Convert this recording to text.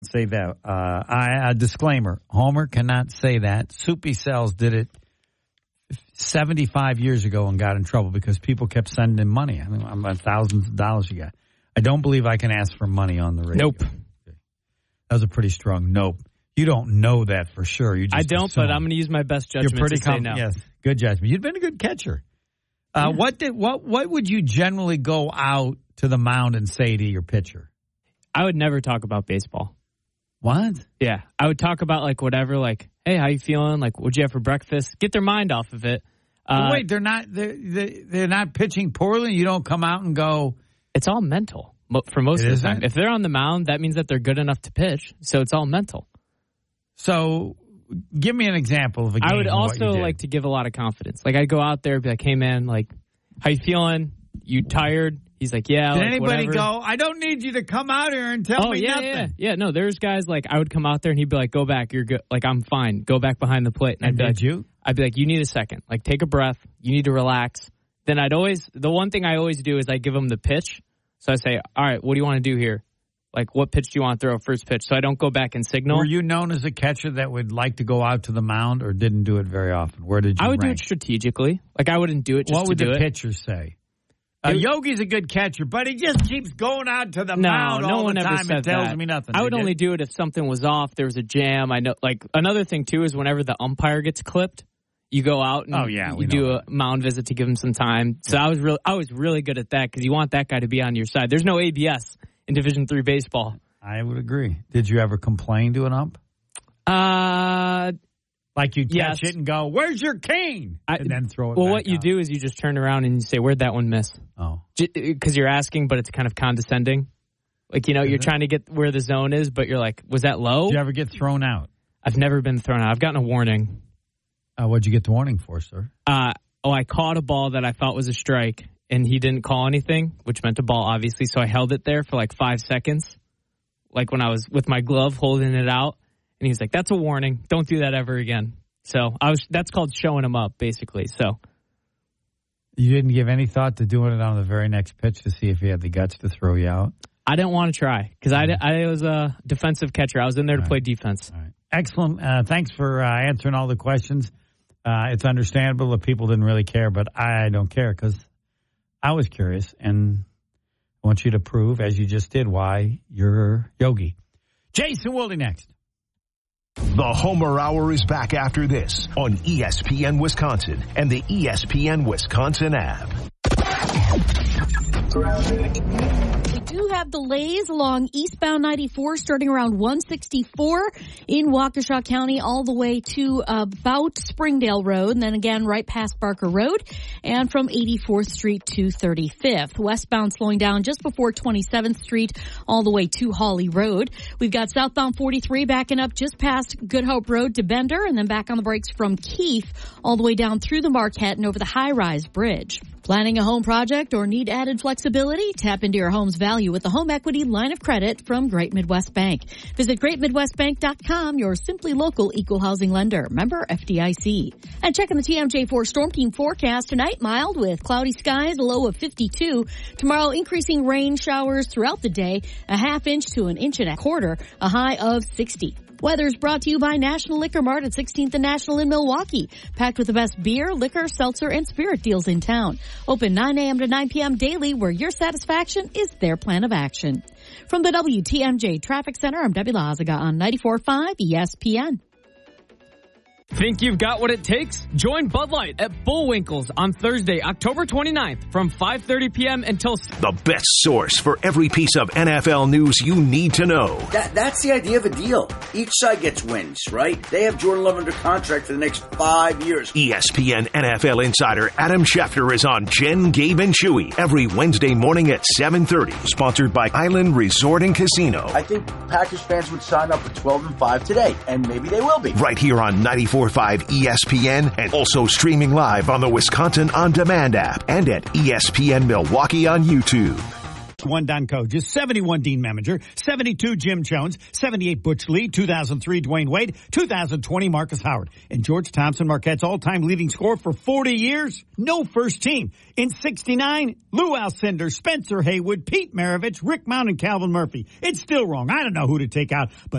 say that. Disclaimer, Homer cannot say that. Soupy Cells did it 75 years ago and got in trouble because people kept sending him money. I mean, thousands of dollars you got. I don't believe I can ask for money on the radio. Nope. That was a pretty strong nope. You don't know that for sure. You just I don't, assume. but I'm going to use my best judgment You're pretty to say no. Yes, good judgment. You've been a good catcher. What would you generally go out to the mound and say to your pitcher? I would never talk about baseball. What? Yeah. I would talk about, like, whatever, like, hey, how you feeling? Like, what'd you have for breakfast? Get their mind off of it. Wait, they're not pitching poorly? You don't come out and go... It's all mental for most of the time. If they're on the mound, that means that they're good enough to pitch. So it's all mental. So give me an example of a game. I would also like to give a lot of confidence. Like, I'd go out there and be like, hey, man, like, how you feeling? You tired? He's like, yeah. Did like, anybody whatever. go, I don't need you to come out here and tell me nothing? Yeah, no, there's guys like I would come out there and he'd be like, go back, you're good. Like, I'm fine. Go back behind the plate. And I'd be like, you need a second. Like, take a breath. You need to relax. Then the one thing I always do is I give them the pitch. So I say, all right, what do you want to do here? Like, what pitch do you want to throw first pitch? So I don't go back and signal. Were you known as a catcher that would like to go out to the mound or didn't do it very often? Where did you I would rank? do it strategically. Like, I wouldn't do it just to do it. What would the pitcher say? Yogi's a good catcher, but he just keeps going out to the mound all the time and tells me nothing. I would only do it if something was off, there was a jam. I know. Like, another thing, too, is whenever the umpire gets clipped, you go out and you do a mound visit to give him some time. So I was really good at that because you want that guy to be on your side. There's no ABS in Division III baseball. I would agree. Did you ever complain to an ump? Like you'd catch it and go, where's your cane? And then throw it back what you do is you just turn around and you say, where'd that one miss? Oh. Because you're asking, but it's kind of condescending. Like, you're trying to get where the zone is, but you're like, was that low? Did you ever get thrown out? I've never been thrown out. I've gotten a warning. What'd you get the warning for, sir? I caught a ball that I thought was a strike, and he didn't call anything, which meant a ball, obviously. So I held it there for like 5 seconds, like when I was with my glove holding it out. And he's like, that's a warning. Don't do that ever again. So that's called showing him up, basically. So you didn't give any thought to doing it on the very next pitch to see if he had the guts to throw you out? I didn't want to try because I was a defensive catcher. I was in there to play defense. All right. Excellent. Thanks for answering all the questions. It's understandable that people didn't really care, but I don't care because I was curious, and I want you to prove, as you just did, why you're Yogi. Jason Wilde next. The Homer Hour is back after this on ESPN Wisconsin and the ESPN Wisconsin app. We do have delays along eastbound 94 starting around 164 in Waukesha County all the way to about Springdale Road and then again right past Barker Road and from 84th Street to 35th. Westbound slowing down just before 27th Street all the way to Hawley Road. We've got southbound 43 backing up just past Good Hope Road to Bender and then back on the brakes from Keith all the way down through the Marquette and over the high-rise bridge. Planning a home project or need added flexibility? Tap into your home's value with the home equity line of credit from Great Midwest Bank. Visit greatmidwestbank.com, your simply local equal housing lender. Member FDIC. And checking the TMJ4 Storm Team forecast tonight, mild with cloudy skies, a low of 52. Tomorrow, increasing rain showers throughout the day, a ½ inch to an inch and a quarter, a high of 60. Weather's brought to you by National Liquor Mart at 16th and National in Milwaukee. Packed with the best beer, liquor, seltzer, and spirit deals in town. Open 9 a.m. to 9 p.m. daily where your satisfaction is their plan of action. From the WTMJ Traffic Center, I'm Debbie Lazaga on 94.5 ESPN. Think you've got what it takes? Join Bud Light at Bullwinkle's on Thursday, October 29th from 5:30 p.m. until... The best source for every piece of NFL news you need to know. That's the idea of a deal. Each side gets wins, right? They have Jordan Love under contract for the next 5 years. ESPN NFL insider Adam Schefter is on Jen, Gabe, and Chewy every Wednesday morning at 7:30. Sponsored by Island Resort and Casino. I think Packers fans would sign up for 12-5 today, and maybe they will be. Right here on 94.5 ESPN and also streaming live on the Wisconsin On Demand app and at ESPN Milwaukee on YouTube. 1 Don Code, just 71 Dean Meminger, 72 Jim Jones, 78 Butch Lee, 2003 Dwayne Wade, 2020 Marcus Howard. And George Thompson, Marquette's all-time leading scorer for 40 years, no first team. In 69, Lou Alcindor, Spencer Haywood, Pete Maravich, Rick Mount, and Calvin Murphy. It's still wrong. I don't know who to take out, but